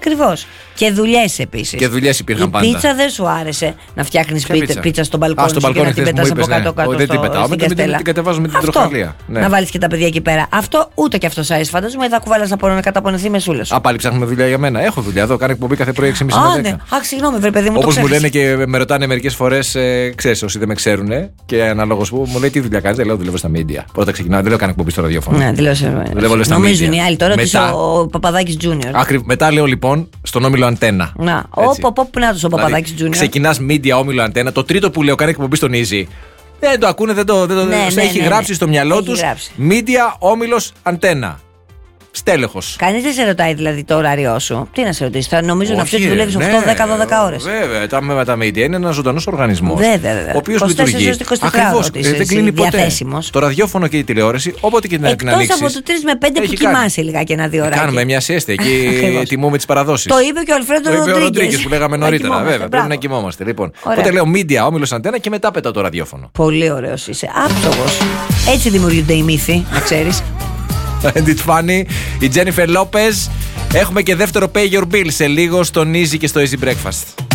Ακριβώς. Και δουλειές επίσης. Και δουλειές υπήρχαν πάντα. Η πίτσα δεν σου άρεσε να φτιάχνεις πίτσα στο μπαλκόνι στο σου και να την πετάς από κάτω-κάτω. Δεν την πετάω, την κατεβάζουμε την τροχαλία. Να βάλεις και τα παιδιά εκεί πέρα. Αυτό ούτε και αυτό σ' άρεσε. Φαντάζομαι θα κουβάλας να καταπονεθεί μεσούλα σου. Πάλι ψάχνουμε δουλειά για μένα. Έχω δουλειά εδώ. Κάνω εκπομπή κάθε πρωί 6.30 με 10. Ναι. Συγγνώμη, βρε παιδί μου. Όπως μου λένε και με ρωτάνε μερικές φορές, ξέρεις, όσοι δεν με ξέρουν και αναλόγως που μου λέει τι δουλειά κάνεις. Λέω δουλεύω στα media. Πρώτα ξεκινάω, δεν λέω κάνω εκπομπή στο ραδιόφωνο. Ναι, νομίζουν οι άλλοι τώρα ότι είσαι ο Παπαδάκης Junior. Μετά λέω λοιπόν στον όμιλο Αντένα. Να, όπου να του ο Παπαδάκης Junior. Ξεκινάς media όμιλο Αντένα. Το τρίτο που λέω κάνει εκπομπή στον Easy. Δεν το ακούνε, δεν το έχει γράψει στο μυαλό τους. Media όμιλος Αντένα. Στέλεχος. Κανείς δεν σε ρωτάει δηλαδή το ωράριό σου. Τι να σε ρωτήσει, θα νομίζω να αυτοί δουλεύει 8, 10, 12 ώρες. Βέβαια, τα media είναι ένας ζωντανός οργανισμός. Βέβαια. Ο οποίος λειτουργεί. Ακριβώς. Δεν κλείνει ποτέ. Το ραδιόφωνο και η τηλεόραση, όποτε και την ανοίξεις. Εκτός από το 3 με 5 που κοιμάσαι λιγάκι ένα-δύο ώρες. Κάνουμε μια σιέστα εκεί, τιμούμε τις παραδόσεις. Το είπε και ο Αλφρέντο Ροντρίγκες που λέγαμε νωρίτερα. Βέβαια, πρέπει να κοιμόμαστε. Λοιπόν, οπότε λέω media, όμιλος Αντένα και μετά πετάω το ραδιόφωνο. Πολύ ωραίος είσαι. Άψογος. Έτσι δημιουργούνται οι μύθοι, να ξέρεις. And it's funny. Η Jennifer Lopez. Έχουμε και δεύτερο Pay Your Bill σε λίγο στον Easy και στο Easy Breakfast.